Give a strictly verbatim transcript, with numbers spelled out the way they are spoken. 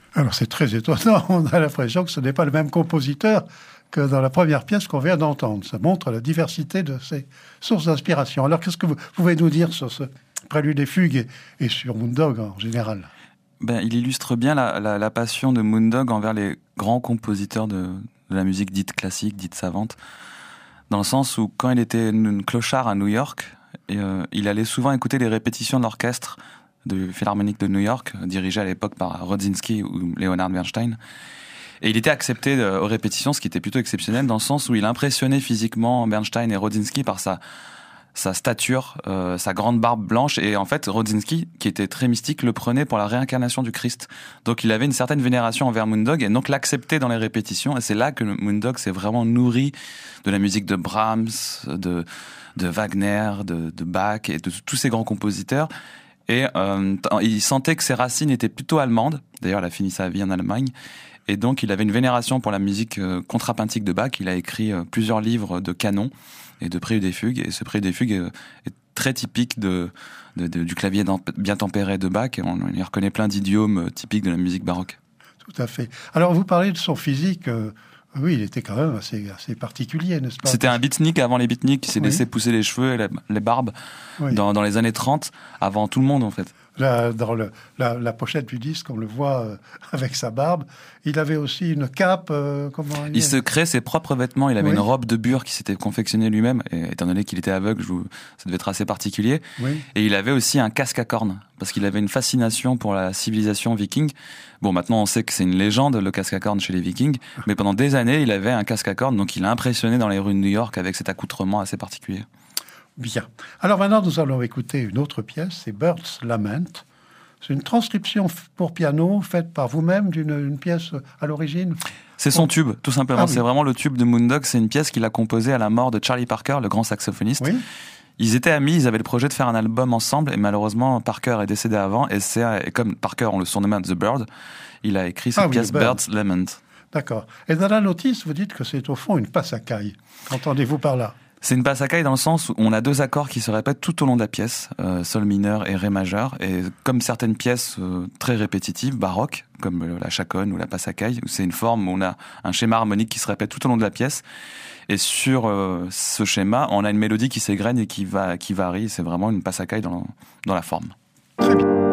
Alors c'est très étonnant, on a l'impression que ce n'est pas le même compositeur que dans la première pièce qu'on vient d'entendre. Ça montre la diversité de ses sources d'inspiration. Alors qu'est-ce que vous pouvez nous dire sur ce prélude et fugue et, et sur Moondog en général? Ben, il illustre bien la, la, la passion de Moondog envers les grands compositeurs de, de la musique dite classique, dite savante, dans le sens où quand il était une clochard à New York, et, euh, il allait souvent écouter les répétitions de l'orchestre de Philharmonique de New York, dirigé à l'époque par Rodzinski ou Leonard Bernstein. Et il était accepté euh, aux répétitions, ce qui était plutôt exceptionnel, dans le sens où il impressionnait physiquement Bernstein et Rodzinski par sa, sa stature, euh, sa grande barbe blanche. Et en fait, Rodzinski, qui était très mystique, le prenait pour la réincarnation du Christ. Donc il avait une certaine vénération envers Moondog et donc l'acceptait dans les répétitions. Et c'est là que Moondog s'est vraiment nourri de la musique de Brahms, de, de Wagner, de, de Bach et de tous ces grands compositeurs. Et euh, il sentait que ses racines étaient plutôt allemandes. D'ailleurs, il a fini sa vie en Allemagne. Et donc, il avait une vénération pour la musique euh, contrapuntique de Bach. Il a écrit euh, plusieurs livres de canons et de préludes et fugues. Et ce prélude et fugue est, est très typique de, de, de, du clavier bien tempéré de Bach. Et on, on y reconnaît plein d'idiomes typiques de la musique baroque. Tout à fait. Alors, vous parlez de son physique... Euh... Oui, il était quand même assez, assez particulier, n'est-ce pas? C'était un beatnik avant les beatniks qui s'est oui. laissé pousser les cheveux et les, les barbes oui. dans, dans les années trente, avant tout le monde en fait. Là, dans le, la, la pochette du disque, on le voit euh, avec sa barbe. Il avait aussi une cape. Euh, comment il, il se crée ses propres vêtements. Il avait oui. une robe de bure qui s'était confectionnée lui-même. Et étant donné qu'il était aveugle, je vous, ça devait être assez particulier. Oui. Et il avait aussi un casque à cornes parce qu'il avait une fascination pour la civilisation viking. Bon, maintenant on sait que c'est une légende le casque à cornes chez les Vikings, mais pendant des années il avait un casque à cornes, donc il a impressionné dans les rues de New York avec cet accoutrement assez particulier. Bien. Alors maintenant, nous allons écouter une autre pièce, c'est Bird's Lament. C'est une transcription pour piano faite par vous-même d'une une pièce à l'origine. C'est son tube, tout simplement. Ah, oui. C'est vraiment le tube de Moondog. C'est une pièce qu'il a composée à la mort de Charlie Parker, le grand saxophoniste. Oui. Ils étaient amis, ils avaient le projet de faire un album ensemble, et malheureusement, Parker est décédé avant. Et, c'est, et comme Parker, on le surnommait The Bird, il a écrit cette ah, pièce oui, Bird's Lament. D'accord. Et dans la notice, vous dites que c'est au fond une passacaille. Qu'entendez-vous par là? C'est une passacaille dans le sens où on a deux accords qui se répètent tout au long de la pièce, euh, sol mineur et ré majeur, et comme certaines pièces euh, très répétitives, baroques, comme euh, la chaconne ou la passacaille, où c'est une forme où on a un schéma harmonique qui se répète tout au long de la pièce, et sur euh, ce schéma, on a une mélodie qui s'égrène et qui, va, qui varie, c'est vraiment une passacaille dans, dans la forme. Très bien.